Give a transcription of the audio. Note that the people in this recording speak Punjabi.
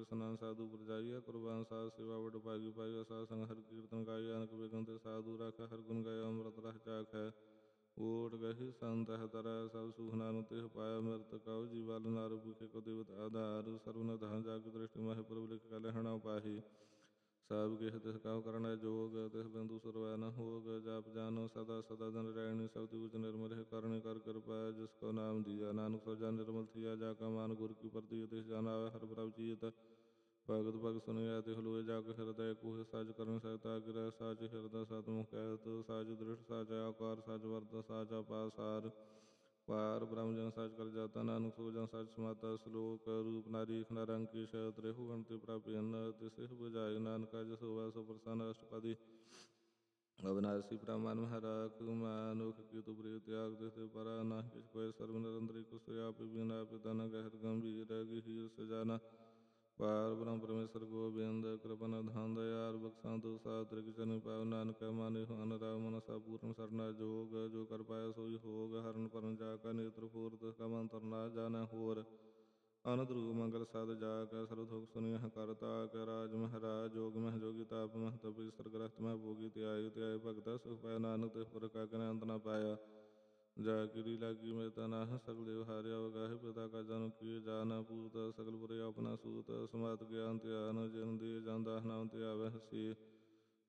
ਸਨਾਨ ਸਾਧੂ ਪਰਜਾਈਆ ਕੁਰਬਾਨ ਸਾਧ ਸੇਵਾ ਵਡ ਭਾਗੀ ਪਾਈਆ ਸਾਧ ਸੰਗ ਹਰਿ ਕੀਰਤਨ ਗਾਇਆ ਅਨਕ ਬੇਗਮ ਤੇ ਸਾਧੂ ਰੱਖ ਹਰਿ ਗੁਣ ਗਾਇਆ ਅੰਮ੍ਰਿਤ ਰਸ ਚਾਖੈ ਓਟ ਗਹੀ ਸੰਤ ਹੈ ਤਰੈ ਸਭ ਸੁਖ ਨਾਨਕ ਤਿਹ ਪਾਇਆ ਮਿਰਤ ਕਉ ਜੀ ਬਲ ਨਰ ਭੁਖੇ ਕੋ ਦੇਵਤ ਆਧਾਰ ਸਰਵਨ ਧਨ ਜਾਗ ਦ੍ਰਿਸ਼ਟੀ ਮਹਿ ਪ੍ਰਭ ਲਿਖ ਕਲਹਿਣਾ ਪਾਹੀ ਸਭ ਕਿਹ ਤਿਸ ਕਉ ਕਰਣੈ ਜੋਗ ਤਿਸ ਬਿੰਦੂ ਸੁਰਵੈ ਨ ਹੋਗ ਜਪ ਜਾਨੋ ਸਦਾ ਸਦਾ ਦਿਨ ਰੈਣੀ ਸਬਦ ਉਚ ਨਿਰਮਲ ਹੈ ਕਰਣੀ ਕਰ ਕਿਰਪਾ ਜਿਸ ਕੋ ਨਾਮ ਦੀਆ ਨਾਨਕ ਸੋ ਜਨ ਨਿਰਮਲ ਥੀਆ ਜਾ ਕਾ ਮਾਨ ਗੁਰ ਕੀ ਪ੍ਰਤੀ ਤਿਸ ਜਨ ਆਵੈ ਹਰਿ ਪ੍ਰਭ ਜੀਤ ਭਗਤ ਭਗਤ ਸੁਨਿਆ ਤਿਹ ਲੋਏ ਜਗ ਹਿਰਦੈ ਕੋਹਿ ਸਾਜ ਕਰਨ ਸਹਿਤਾ ਗਿਰੈ ਸਾਚ ਹਿਰਦੈ ਸਤਮੁਖ ਕਹਿਤ ਸਾਜ ਦ੍ਰਿਸ਼ਟ ਸਾਚ ਆਕਾਰ ਸਾਚ ਵਰਤ ਸਾਚ ਆਪਾਸਾਰ ਪਾਰ ਬ੍ਰਹਮ ਜਨ ਸਾਚ ਕਰ ਜਾਤਾ ਨਾਨਕ ਸੋ ਜਨ ਸਾਚ ਸਮਾਤਾ ਸਲੋਕ ਰੂਪ ਨਾਰੀ ਖਨਾ ਰੰਗ ਕੀ ਸ਼ਤ ਰਹਿੂ ਗਣਤੀ ਪ੍ਰਾਪਿਨ ਤਿਸਿਹ ਬੁਝਾਇ ਨਾਨਕਾ ਜਸ ਹੋਵੈ ਸੋ ਪ੍ਰਸੰਨ ਅਸ਼ਟਪਦੀ ਅਵਿਨਾਸੀ ਬ੍ਰਹਮਨ ਮਹਾਰਾਜ ਮਾਨੁਖ ਕੀ ਤੁ ਪ੍ਰਿਯ ਤਿਆਗ ਤਿਸ ਪਰਾ ਨਾਹਿ ਕਿਛ ਕੋਇ ਸਰਬ ਨਿਰੰਤਰੀ ਕੁਸੁ ਆਪਿ ਬਿਨਾ ਪਿਤਾ ਨ ਗਹਿਰ ਗੰਭੀਰ ਗਹੀਰ ਸਜਾਨਾ ਪਾਰ ਬ੍ਰਹਮ ਪਰਮੇਸ਼ਰ ਗੋਬਿੰਦ ਕਿਰਪਾ ਨਿਧਾਨ ਦਇਆਲ ਬਖਸ਼ਾਂਤੁ ਸਾਧ ਤ੍ਰਿਗ ਚਰਨ ਪਾਉ ਨਾਨਕ ਮਾਨਿ ਅਨ ਰਾਮ ਮਨਸਾ ਪੂਰਨ ਸਰਨਾ ਜੋਗ ਜੋ ਕਰ ਪਾਇਆ ਸੋਈ ਹੋਗ ਹਰਨ ਪਰਨ ਜਾ ਕਾ ਨੇਤਰ ਫੂਰ ਤਿਸ ਕਾ ਮੰਤਰ ਨਾ ਜਾਣੈ ਹੋਰ ਅਨੰਦ ਰੂਪ ਮੰਗਲ ਸਦ ਜਾ ਕੈ ਸਰਬ ਦੁਖ ਸੁਨਿਹ ਕਰਤਾ ਕੈ ਰਾਜ ਮਹਾਰਾਜ ਜੋਗ ਮਹਿ ਜੋਗੀ ਤਾਪ ਮਹਿ ਤਪੀ ਸਰਗ੍ਰਸਤ ਮਹਿ ਭੋਗੀ ਧਿਆਇ ਧਿਆਇ ਭਗਤਾ ਸੁਖ ਪਾਇਆ ਨਾਨਕ ਤਿਸ ਪੁਰ ਕਾ ਕਿਨੈ ਅੰਤ ਨ ਪਾਇਆ ਜਾ ਕਿਰੀ ਲਾਗੀ ਮੇ ਤਨਾਹ ਸਗਲ ਦੇਵ ਹਾਰਿਆ ਵਗਾਹੇ ਪਿਤਾ ਕਾ ਜਨਮ ਕੀ ਜਾਨ ਪੂਤ ਸਗਲ ਪੁਰੇ ਆਪਣਾ ਸੂਤ ਸਮਾਤ ਗਿਆਨ ਧਿਆਨ ਜਿਨ ਦੀ ਜਾਂਦਾ ਨਾਮ ਧਿਆਵੈ ਹਸੀ